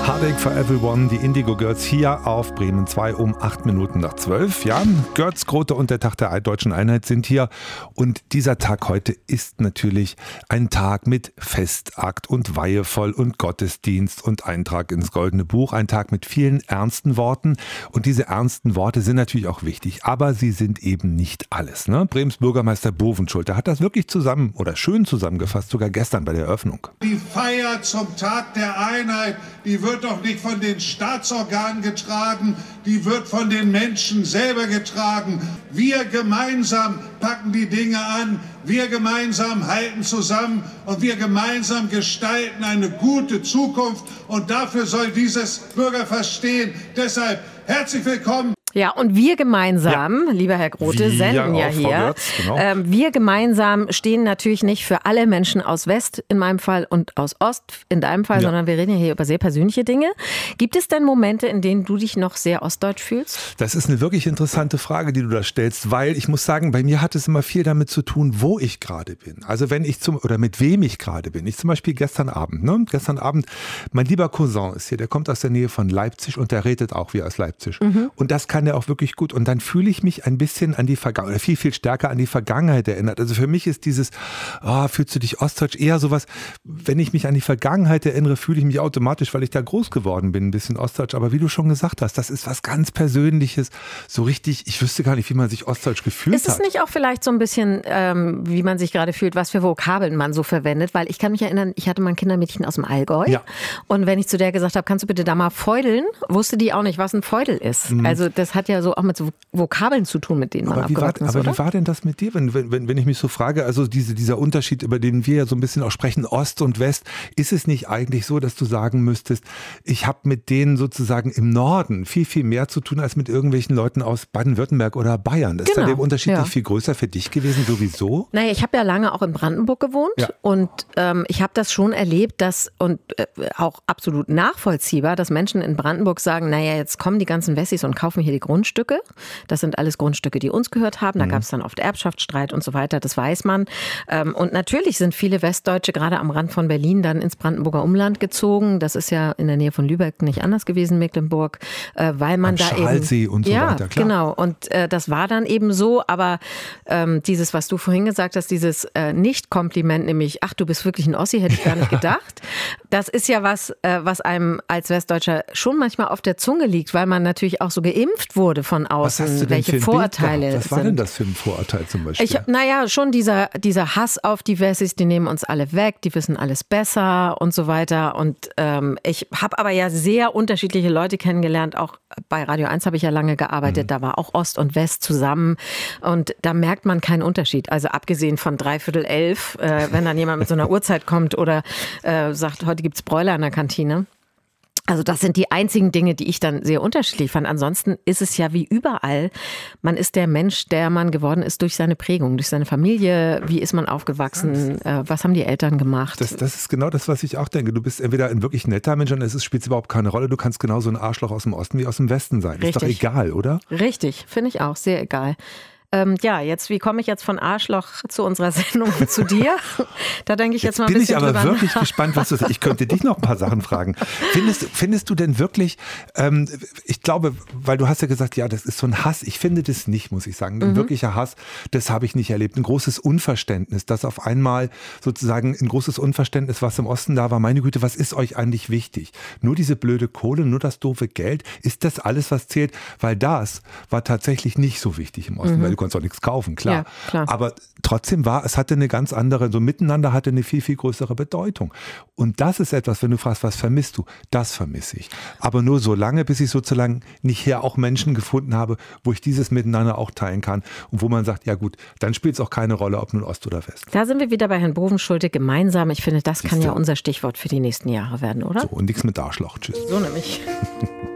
Heartache for Everyone, die Indigo Girls hier auf Bremen 2 um 8:08. Ja, Götz, Grote und der Tag der Deutschen Einheit sind hier. Und dieser Tag heute ist natürlich ein Tag mit Festakt und weihevoll und Gottesdienst und Eintrag ins Goldene Buch. Ein Tag mit vielen ernsten Worten. Und diese ernsten Worte sind natürlich auch wichtig, aber sie sind eben nicht alles. Ne? Bremens Bürgermeister Bovenschulte hat das wirklich zusammen oder schön zusammengefasst, sogar gestern bei der Eröffnung. Die Feier zum Tag der Einheit, die wird doch nicht von den Staatsorganen getragen, die wird von den Menschen selber getragen. Wir gemeinsam packen die Dinge an, wir gemeinsam halten zusammen und wir gemeinsam gestalten eine gute Zukunft. Und dafür soll dieses Bürgerfest stehen. Deshalb herzlich willkommen. Ja, und wir gemeinsam, lieber Herr Grote, senden ja hier. Genau. Wir gemeinsam stehen natürlich nicht für alle Menschen aus West in meinem Fall und aus Ost in deinem Fall, sondern wir reden ja hier über sehr persönliche Dinge. Gibt es denn Momente, in denen du dich noch sehr ostdeutsch fühlst? Das ist eine wirklich interessante Frage, die du da stellst, weil ich muss sagen, bei mir hat es immer viel damit zu tun, wo ich gerade bin. Also wenn ich oder mit wem ich gerade bin. Ich zum Beispiel gestern Abend, mein lieber Cousin ist hier, der kommt aus der Nähe von Leipzig und der redet auch wie aus Leipzig. Und das kann er auch wirklich gut. Und dann fühle ich mich ein bisschen an die Vergangenheit, oder viel stärker an die Vergangenheit erinnert. Also für mich ist dieses, fühlst du dich ostdeutsch, eher sowas, wenn ich mich an die Vergangenheit erinnere, fühle ich mich automatisch, weil ich da groß geworden bin, ein bisschen ostdeutsch. Aber wie du schon gesagt hast, das ist was ganz Persönliches. So richtig, ich wüsste gar nicht, wie man sich ostdeutsch gefühlt hat. Ist es nicht auch vielleicht so ein bisschen, wie man sich gerade fühlt, was für Vokabeln man so verwendet? Weil ich kann mich erinnern, ich hatte mal ein Kindermädchen aus dem Allgäu. Ja. Und wenn ich zu der gesagt habe, kannst du bitte da mal feudeln, wusste die auch nicht, was ein Feudel ist. Also das hat ja so auch mit so Vokabeln zu tun, mit denen man aufgewachsen ist, aber oder? Wie war denn das mit dir, wenn ich mich so frage, also dieser Unterschied, über den wir ja so ein bisschen auch sprechen, Ost und West, ist es nicht eigentlich so, dass du sagen müsstest, ich habe mit denen sozusagen im Norden viel, viel mehr zu tun, als mit irgendwelchen Leuten aus Baden-Württemberg oder Bayern? Ist da der Unterschied nicht viel größer für dich gewesen, sowieso? Naja, ich habe ja lange auch in Brandenburg gewohnt und ich habe das schon erlebt, auch absolut nachvollziehbar, dass Menschen in Brandenburg sagen, naja, jetzt kommen die ganzen Wessis und kaufen hier die Grundstücke. Das sind alles Grundstücke, die uns gehört haben. Da gab es dann oft Erbschaftsstreit und so weiter, das weiß man. Und natürlich sind viele Westdeutsche gerade am Rand von Berlin dann ins Brandenburger Umland gezogen. Das ist ja in der Nähe von Lübeck nicht anders gewesen, Mecklenburg, weil man da Schalsee eben... und so weiter, klar. Genau. Und das war dann eben so, aber dieses, was du vorhin gesagt hast, dieses Nicht-Kompliment, nämlich, ach, du bist wirklich ein Ossi, hätte ich gar nicht gedacht. Das ist ja was einem als Westdeutscher schon manchmal auf der Zunge liegt, weil man natürlich auch so geimpft wurde von außen. Was hast du denn welche für ein Vorurteile Bild? Was war denn das für ein Vorurteil zum Beispiel? Schon dieser Hass auf die Wessis, die nehmen uns alle weg, die wissen alles besser und so weiter. Und ich habe aber ja sehr unterschiedliche Leute kennengelernt. Auch bei Radio 1 habe ich ja lange gearbeitet. Da war auch Ost und West zusammen. Und da merkt man keinen Unterschied. Also abgesehen von 11:45, wenn dann jemand mit so einer Uhrzeit kommt oder sagt, heute gibt's Bräuler in der Kantine. Also das sind die einzigen Dinge, die ich dann sehr unterschiedlich fand. Ansonsten ist es ja wie überall. Man ist der Mensch, der man geworden ist durch seine Prägung, durch seine Familie. Wie ist man aufgewachsen? Was haben die Eltern gemacht? Das ist genau das, was ich auch denke. Du bist entweder ein wirklich netter Mensch und es spielt überhaupt keine Rolle. Du kannst genauso ein Arschloch aus dem Osten wie aus dem Westen sein. Richtig. Ist doch egal, oder? Richtig, finde ich auch. Sehr egal. Wie komme ich jetzt von Arschloch zu unserer Sendung zu dir? Da denke ich jetzt mal ein bisschen drüber nach. Bin ich aber wirklich gespannt, was du sagst. Ich könnte dich noch ein paar Sachen fragen. Findest du denn wirklich, ich glaube, weil du hast ja gesagt, ja, das ist so ein Hass. Ich finde das nicht, muss ich sagen. Ein wirklicher Hass, das habe ich nicht erlebt. Ein großes Unverständnis, das auf einmal sozusagen ein großes Unverständnis, was im Osten da war. Meine Güte, was ist euch eigentlich wichtig? Nur diese blöde Kohle, nur das doofe Geld? Ist das alles, was zählt? Weil das war tatsächlich nicht so wichtig im Osten, weil du konntest auch nichts kaufen, klar. Ja, klar. Aber trotzdem es hatte eine ganz andere, so miteinander hatte eine viel, viel größere Bedeutung. Und das ist etwas, wenn du fragst, was vermisst du? Das vermisse ich. Aber nur so lange, bis ich sozusagen nicht hier auch Menschen gefunden habe, wo ich dieses Miteinander auch teilen kann und wo man sagt, ja gut, dann spielt es auch keine Rolle, ob nun Ost oder West. Da sind wir wieder bei Herrn Bovenschulte, gemeinsam. Ich finde, das kann ja unser Stichwort für die nächsten Jahre werden, oder? So, und nichts mit Arschloch. Tschüss. So nämlich.